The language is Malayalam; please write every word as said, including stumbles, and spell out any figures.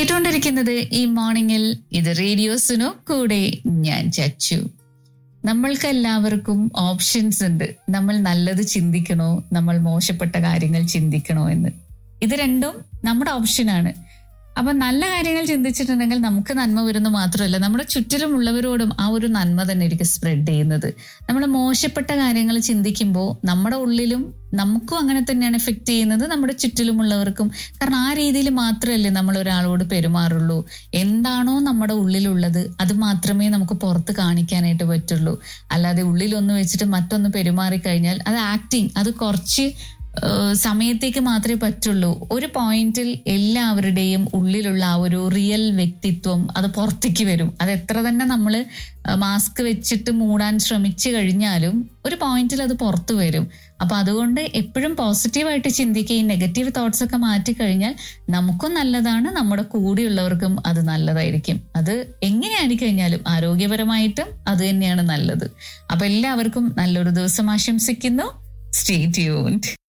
കേട്ടുകൊണ്ടിരിക്കുന്നത് ഈ മോർണിംഗിൽ ഇത് റേഡിയോ സുനോ, കൂടെ ഞാൻ ചച്ചു. നമ്മൾക്ക് എല്ലാവർക്കും ഓപ്ഷൻസ് ഉണ്ട്. നമ്മൾ നല്ലത് ചിന്തിക്കണോ, നമ്മൾ മോശപ്പെട്ട കാര്യങ്ങൾ ചിന്തിക്കണോ എന്ന്. ഇത് രണ്ടും നമ്മുടെ ഓപ്ഷനാണ്. അപ്പൊ നല്ല കാര്യങ്ങൾ ചിന്തിച്ചിട്ടുണ്ടെങ്കിൽ നമുക്ക് നന്മ വരുന്നു മാത്രമല്ല, നമ്മുടെ ചുറ്റിലുമുള്ളവരോടും ആ ഒരു നന്മ തന്നെ ആയിരിക്കും സ്പ്രെഡ് ചെയ്യുന്നത്. നമ്മൾ മോശപ്പെട്ട കാര്യങ്ങൾ ചിന്തിക്കുമ്പോൾ നമ്മുടെ ഉള്ളിലും നമുക്കും അങ്ങനെ തന്നെയാണ് എഫക്ട് ചെയ്യുന്നത്, നമ്മുടെ ചുറ്റിലുമുള്ളവർക്കും. കാരണം ആ രീതിയിൽ മാത്രമല്ലേ നമ്മൾ ഒരാളോട് പെരുമാറുള്ളൂ. എന്താണോ നമ്മുടെ ഉള്ളിലുള്ളത് അത് മാത്രമേ നമുക്ക് പുറത്ത് കാണിക്കാനായിട്ട് പറ്റുള്ളൂ. അല്ലാതെ ഉള്ളിലൊന്ന് വെച്ചിട്ട് മറ്റൊന്ന് പെരുമാറി കഴിഞ്ഞാൽ അത് ആക്ടിങ്, അത് കുറച്ച് സമയത്തേക്ക് മാത്രമേ പറ്റുള്ളൂ. ഒരു പോയിന്റിൽ എല്ലാവരുടെയും ഉള്ളിലുള്ള ആ ഒരു റിയൽ വ്യക്തിത്വം അത് പുറത്തേക്ക് വരും. അത് എത്ര തന്നെ നമ്മൾ മാസ്ക് വെച്ചിട്ട് മൂടാൻ ശ്രമിച്ചു കഴിഞ്ഞാലും ഒരു പോയിന്റിൽ അത് പുറത്തു വരും. അപ്പൊ അതുകൊണ്ട് എപ്പോഴും പോസിറ്റീവായിട്ട് ചിന്തിക്കുക. ഈ നെഗറ്റീവ് തോട്ട്സ് ഒക്കെ മാറ്റിക്കഴിഞ്ഞാൽ നമുക്കും നല്ലതാണ്, നമ്മുടെ കൂടെയുള്ളവർക്കും അത് നല്ലതായിരിക്കും. അത് എങ്ങനെയായി കഴിഞ്ഞാലും ആരോഗ്യപരമായിട്ടും അത് തന്നെയാണ് നല്ലത്. അപ്പൊ എല്ലാവർക്കും നല്ലൊരു ദിവസം ആശംസിക്കുന്നു. Stay tuned.